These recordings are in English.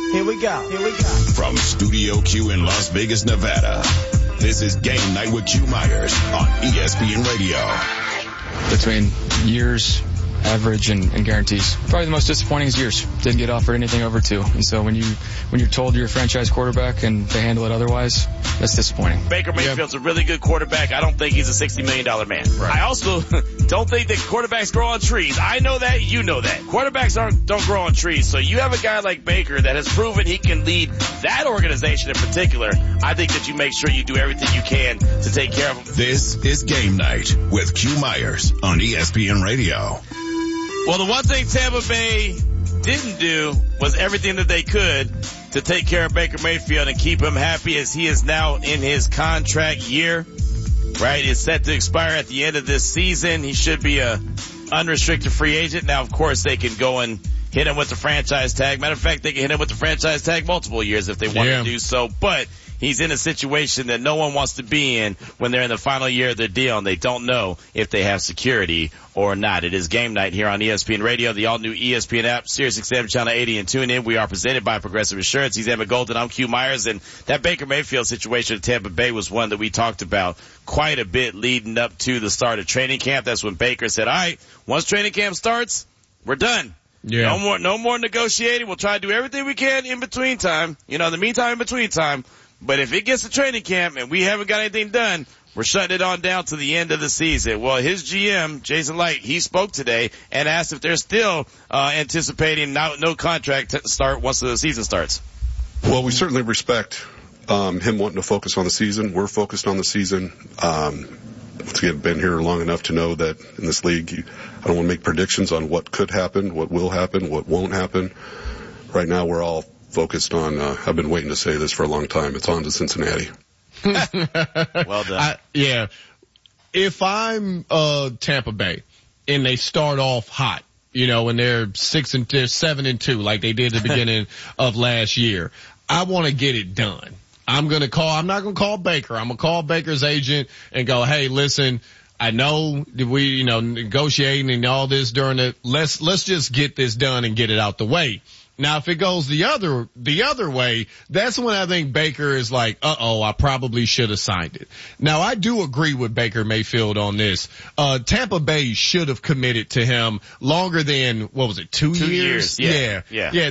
Here we go. From Studio Q in Las Vegas, Nevada, this is Game Night with Q Myers on ESPN Radio. Between years, average, and guarantees, probably the most disappointing is years. Didn't get offered anything over 2. And so when you're told you're a franchise quarterback and they handle it otherwise, that's disappointing. Baker Mayfield's a really good quarterback. I don't think he's a $60 million man. Right. I also don't think that quarterbacks grow on trees. I know that. You know that. Quarterbacks don't grow on trees. So you have a guy like Baker that has proven he can lead that organization in particular. I think that you make sure you do everything you can to take care of him. This is Game Night with Q Myers on ESPN Radio. Well, the one thing Tampa Bay didn't do was everything that they could to take care of Baker Mayfield and keep him happy as he is now in his contract year. Right? It's set to expire at the end of this season. He should be a unrestricted free agent. Now, of course, they can go and hit him with the franchise tag. Matter of fact, they can hit him with the franchise tag multiple years if they want to do so. But he's in a situation that no one wants to be in when they're in the final year of their deal and they don't know if they have security or not. It is Game Night here on ESPN Radio, the all-new ESPN app, SiriusXM Channel 80, and tune in. We are presented by Progressive Insurance. He's Emmett Golden. I'm Q Myers, and that Baker Mayfield situation at Tampa Bay was one that we talked about quite a bit leading up to the start of training camp. That's when Baker said, all right, once training camp starts, we're done. Yeah. No more negotiating. We'll try to do everything we can in between time. In the meantime, in between time. But if it gets to training camp and we haven't got anything done, we're shutting it on down to the end of the season. Well, his GM, Jason Licht, he spoke today and asked if they're still anticipating no contract to start once the season starts. Well, we certainly respect him wanting to focus on the season. We're focused on the season. Once again, been here long enough to know that in this league, I don't want to make predictions on what could happen, what will happen, what won't happen. Right now, we're all focused on, I've been waiting to say this for a long time, it's on to Cincinnati. Well done. If I'm Tampa Bay and they start off hot, and they're 7-2 like they did at the beginning of last year, I want to get it done. I'm not going to call Baker. I'm going to call Baker's agent and go, hey, listen, I know that we, negotiating and all this let's just get this done and get it out the way. Now, if it goes the other way, that's when I think Baker is like, I probably should have signed it. Now, I do agree with Baker Mayfield on this. Tampa Bay should have committed to him longer than, 2 years? Yeah.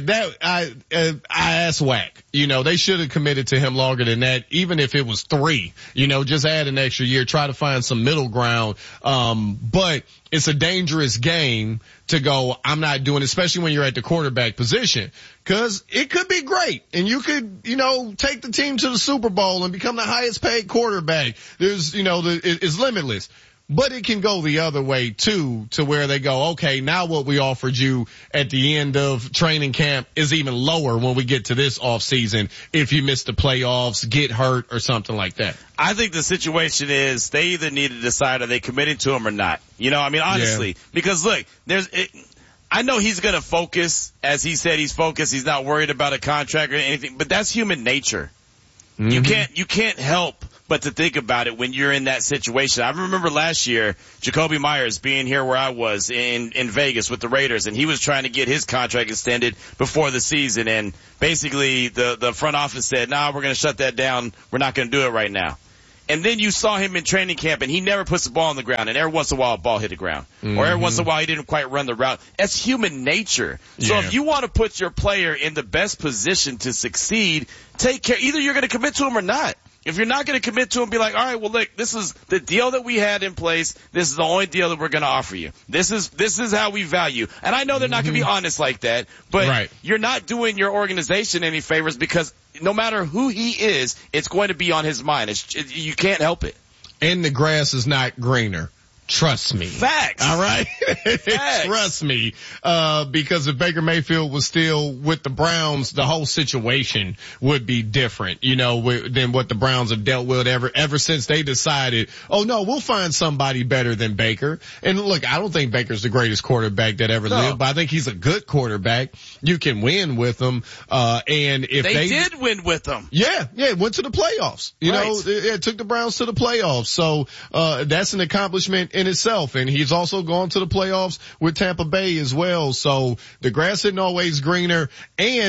That's whack. They should have committed to him longer than that, even if it was 3. Just add an extra year, try to find some middle ground. But it's a dangerous game to go, I'm not doing it, especially when you're at the quarterback position, because it could be great and you could, take the team to the Super Bowl and become the highest paid quarterback. There's, it's limitless. But it can go the other way too, to where they go, okay, now what we offered you at the end of training camp is even lower when we get to this off season if you miss the playoffs, get hurt, or something like that. I think the situation is they either need to decide are they committing to him or not. Honestly, because look, I know he's going to focus, as he said he's focused. He's not worried about a contract or anything, but that's human nature. Mm-hmm. You can't help but to think about it when you're in that situation. I remember last year, Jacoby Myers being here where I was in Vegas with the Raiders, and he was trying to get his contract extended before the season, and basically the front office said, we're going to shut that down. We're not going to do it right now. And then you saw him in training camp, and he never puts the ball on the ground, and every once in a while a ball hit the ground. Mm-hmm. Or every once in a while he didn't quite run the route. That's human nature. Yeah. So if you want to put your player in the best position to succeed, take care. Either you're going to commit to him or not. If you're not going to commit to him, be like, all right, well, look, this is the deal that we had in place. This is the only deal that we're going to offer you. This is how we value. And I know they're not going to be honest like that, but You're not doing your organization any favors, because no matter who he is, it's going to be on his mind. You can't help it. And the grass is not greener. Trust me. Facts. All right? Facts. Trust me. Because if Baker Mayfield was still with the Browns, the whole situation would be different, than what the Browns have dealt with ever since they decided, we'll find somebody better than Baker. And look, I don't think Baker's the greatest quarterback that ever lived, but I think he's a good quarterback. You can win with him. And if they did win with him. Yeah, went to the playoffs. It took the Browns to the playoffs. So, that's an accomplishment in itself, and he's also gone to the playoffs with Tampa Bay as well. So the grass isn't always greener, and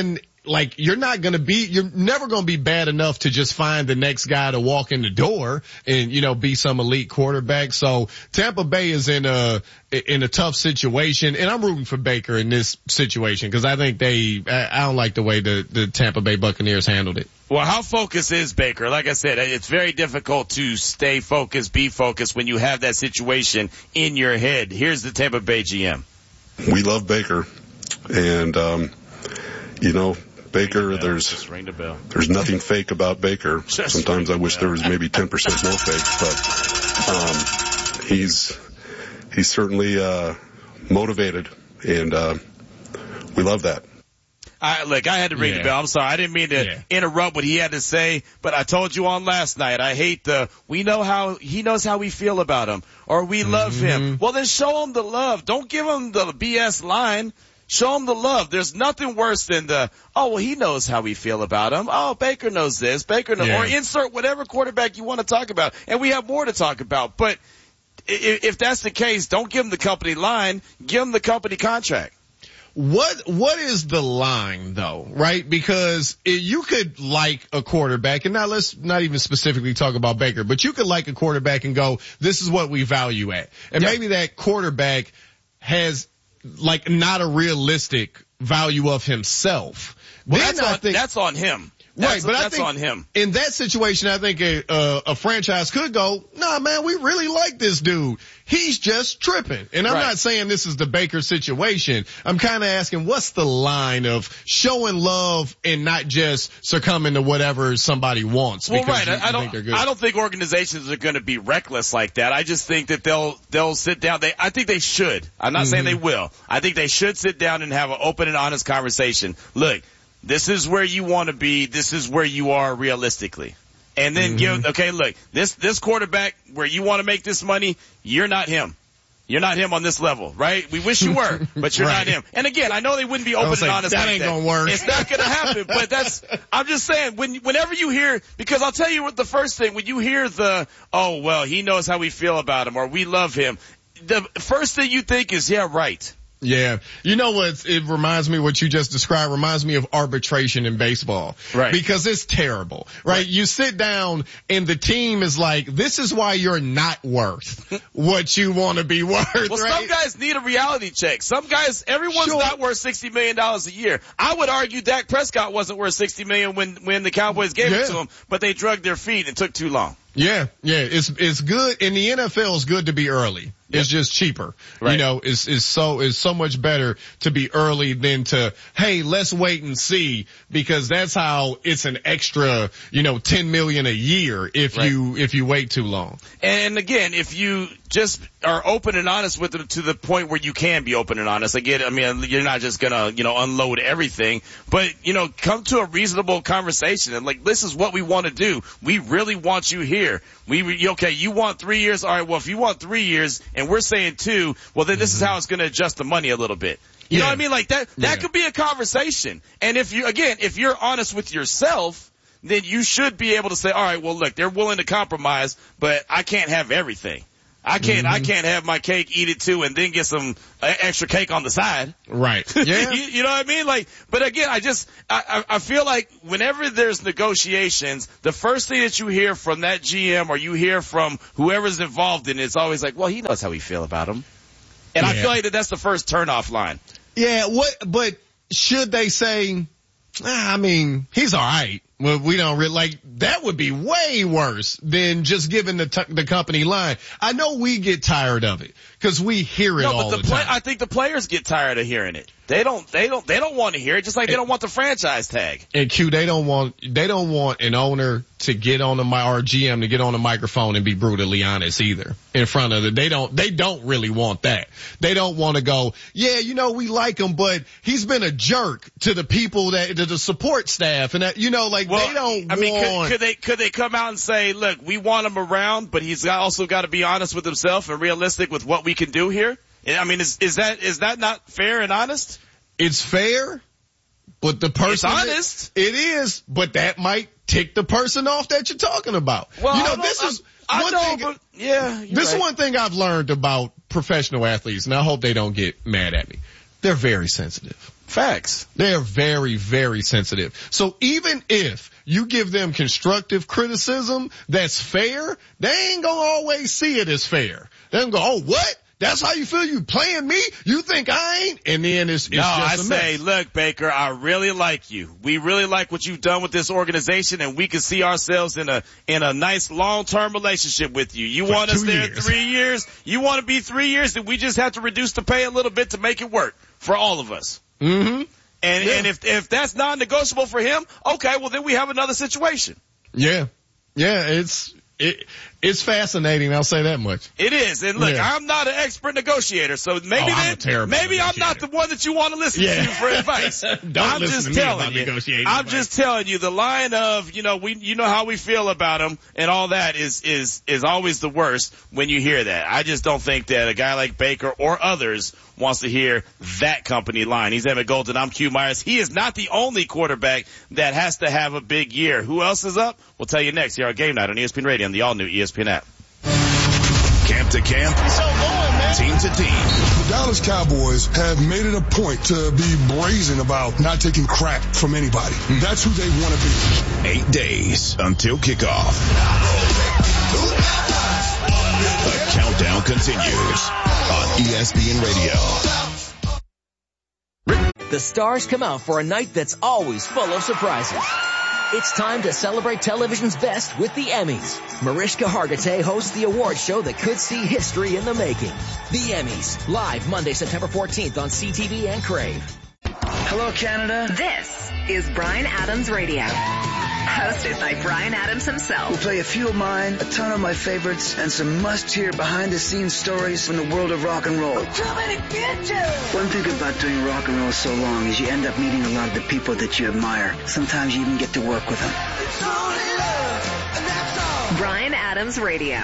like, you're never going to be bad enough to just find the next guy to walk in the door and, be some elite quarterback. So Tampa Bay is in a tough situation, and I'm rooting for Baker in this situation because I think I don't like the way the Tampa Bay Buccaneers handled it. Well, how focused is Baker? Like I said, it's very difficult to stay focused, be focused when you have that situation in your head. Here's the Tampa Bay GM. We love Baker, and Baker, there's nothing fake about Baker. Sometimes I wish there was maybe 10% more fake, but he's certainly motivated, and we love that. I had to ring the bell. I'm sorry. I didn't mean to interrupt what he had to say, but I told you on last night, I hate he knows how we feel about him, or we love him. Well, then show him the love. Don't give him the BS line. Show him the love. There's nothing worse than he knows how we feel about him. Oh, Baker knows this. Baker knows, or insert whatever quarterback you want to talk about. And we have more to talk about. But if that's the case, don't give him the company line. Give him the company contract. What is the line though, right? Because you could like a quarterback, and now let's not even specifically talk about Baker, but you could like a quarterback and go, this is what we value at. And maybe that quarterback has like not a realistic value of himself. Well, that's on him. Right, but I think on him. In that situation, I think a franchise could go, nah, man, we really like this dude. He's just tripping. And I'm not saying this is the Baker situation. I'm kind of asking, what's the line of showing love and not just succumbing to whatever somebody wants? Well, right. I don't think organizations are going to be reckless like that. I just think that they'll sit down. I think they should. I'm not saying they will. I think they should sit down and have an open and honest conversation. Look, this is where you want to be. This is where you are realistically. And then look, this quarterback where you want to make this money, you're not him. You're not him on this level, right? We wish you were, but you're not him. And again, I know they wouldn't be open and honest like that. That ain't gonna work. It's not gonna happen, but I'm just saying, whenever you hear, because I'll tell you what the first thing, when you hear he knows how we feel about him or we love him, the first thing you think is, yeah, right. Yeah. You know what? It reminds me, what you just described reminds me of arbitration in baseball. Right. Because it's terrible, right? You sit down and the team is like, this is why you're not worth what you want to be worth. Well, right? Some guys need a reality check. Some guys, everyone's not worth $60 million a year. I would argue Dak Prescott wasn't worth $60 million when the Cowboys gave it to him, but they drugged their feet and took too long. Yeah. It's good. In the NFL, it's good to be early. It's just cheaper. Right. It's so much better to be early than to, hey, let's wait and see, because that's how it's an extra, $10 million a year if you wait too long. And again, if you just are open and honest with them to the point where you can be open and honest. Again, I mean, you're not just gonna, unload everything, but, come to a reasonable conversation and like, this is what we want to do. We really want you here. You want 3 years? All right, well, if you want 3 years and we're saying 2, well, then this is how it's going to adjust the money a little bit. You know what I mean? Like that could be a conversation. And if you're honest with yourself, then you should be able to say, all right, well, look, they're willing to compromise, but I can't have everything. I can't have my cake, eat it too, and then get some extra cake on the side. Right. Yeah. You know what I mean? Like, but again, I feel like whenever there's negotiations, the first thing that you hear from that GM or you hear from whoever's involved in it, it's always like, well, he knows how we feel about him. And I feel like that's the first turnoff line. Yeah. But should they say, he's all right. Well, we don't really that would be way worse than just giving the company line. I know we get tired of it because we hear it all the time. I think the players get tired of hearing it. They don't want to hear it, just like they don't want the franchise tag. And Q, they don't want an owner to get on or GM to get on the microphone and be brutally honest either in front of they don't really want that. They don't want to go, we like him, but he's been a jerk to the people to the support staff and that, they don't want. Could they come out and say, look, we want him around, but he's also got to be honest with himself and realistic with what we can do here? I mean, is that not fair and honest? It's fair, but the person. It's honest. It is, but that might tick the person off that you're talking about. Well, this is one thing I've learned about professional athletes, and I hope they don't get mad at me. They're very sensitive. Facts. They're very, very sensitive. So even if you give them constructive criticism that's fair, they ain't gonna always see it as fair. They're gonna go, oh, what? That's how you feel? You playing me? You think I ain't? And then it's just a mess. Say, look, Baker, I really like you. We really like what you've done with this organization, and we can see ourselves in a nice long-term relationship with you. You want us there 3 years? You want to be 3 years? Then we just have to reduce the pay a little bit to make it work for all of us. Mm-hmm. And if that's non-negotiable for him, okay, well then we have another situation. Yeah. Yeah, it's fascinating, I'll say that much. It is. And look, I'm not an expert negotiator, so maybe I'm not the one that you want to listen to for advice. I'm just telling you the line of, you know how we feel about him and all that is always the worst when you hear that. I just don't think that a guy like Baker or others wants to hear that company line. He's Evan Golden. I'm Q Myers. He is not the only quarterback that has to have a big year. Who else is up? We'll tell you next here on Game Night on ESPN Radio and the all-new ESPN app. Camp to camp, team to team. The Dallas Cowboys have made it a point to be brazen about not taking crap from anybody. That's who they want to be. 8 days until kickoff. The countdown continues on ESPN Radio. The stars come out for a night that's always full of surprises. It's time to celebrate television's best with the Emmys. Mariska Hargitay hosts the award show that could see history in the making. The Emmys, live Monday, September 14th on CTV and Crave. Hello, Canada. This is Bryan Adams Radio. Hosted by Bryan Adams himself. We'll play a few of mine, a ton of my favorites, and some must-hear behind-the-scenes stories from the world of rock and roll. One thing about doing rock and roll so long is you end up meeting a lot of the people that you admire. Sometimes you even get to work with them. Bryan Adams Radio.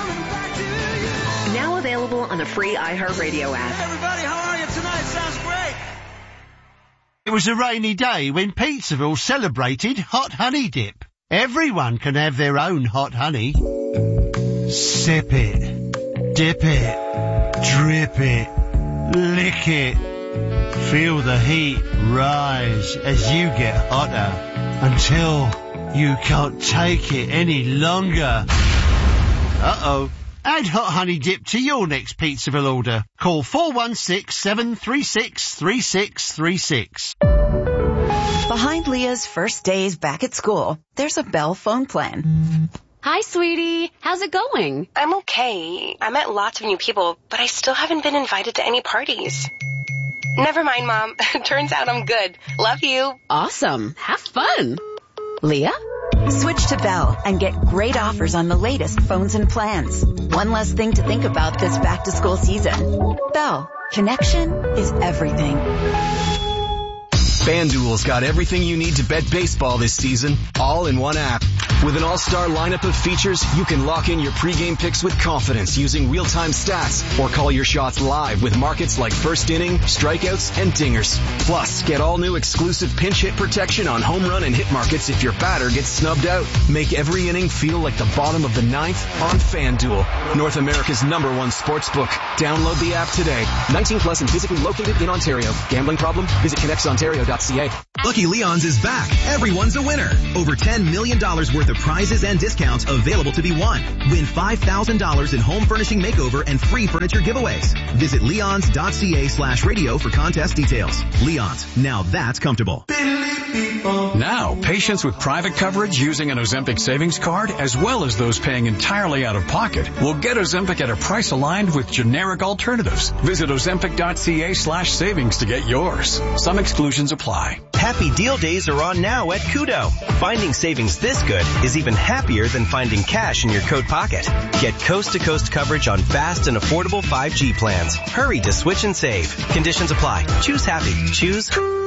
Now available on the free iHeartRadio app. Everybody, how are you tonight? Sounds great. It was a rainy day when Pizzaville celebrated Hot Honey Dip. Everyone can have their own hot honey. Sip it, dip it, drip it, lick it. Feel the heat rise as you get hotter until you can't take it any longer. Uh-oh. Add Hot Honey Dip to your next Pizzaville order. Call 416-736-3636. Behind Leah's first days back at school, there's a Bell phone plan. Hi, sweetie. How's it going? I'm okay. I met lots of new people, but I still haven't been invited to any parties. Never mind, Mom. Turns out I'm good. Love you. Awesome. Have fun. Leah? Switch to Bell and get great offers on the latest phones and plans. One less thing to think about this back-to-school season. Bell. Connection is everything. FanDuel's got everything you need to bet baseball this season, all in one app. With an all-star lineup of features, you can lock in your pregame picks with confidence using real-time stats or call your shots live with markets like first inning, strikeouts, and dingers. Plus, get all new exclusive pinch hit protection on home run and hit markets if your batter gets snubbed out. Make every inning feel like the bottom of the ninth on FanDuel, North America's #1 sportsbook. Download the app today. 19 plus and physically located in Ontario. Gambling problem? Visit connectsontario.ca. Lucky Leon's is back. Everyone's a winner. Over $10 million worth of prizes and discounts available to be won. Win $5,000 in home furnishing makeover and free furniture giveaways. Visit leons.ca/radio for contest details. Leon's. Now that's comfortable. Now, patients with private coverage using an Ozempic savings card, as well as those paying entirely out of pocket, will get Ozempic at a price aligned with generic alternatives. Visit ozempic.ca/savings to get yours. Some exclusions apply. Happy deal days are on now at Kudo. Finding savings this good is even happier than finding cash in your coat pocket. Get coast-to-coast coverage on fast and affordable 5G plans. Hurry to switch and save. Conditions apply. Choose happy. Choose